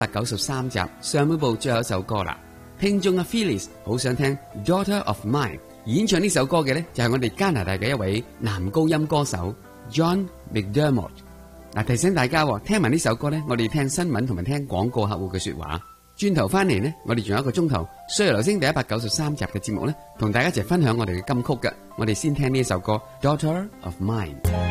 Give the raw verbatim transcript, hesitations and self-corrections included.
百九十三集上半部最後一首歌啦。聽眾阿 Phyllis 好想聽 Daughter of Mine， 演唱呢首歌嘅呢，就係我哋加拿大嘅一位男高音歌手 John McDermott。嗱，提醒大家聽埋呢首歌呢，我哋聽新聞同埋聽廣告客戶嘅說話。轉頭翻嚟呢，我哋仲有一個鐘頭歲月流星第一百九十三集嘅節目呢，同大家一齊分享我哋嘅金曲嘅。我哋先聽呢首歌 Daughter of Mine。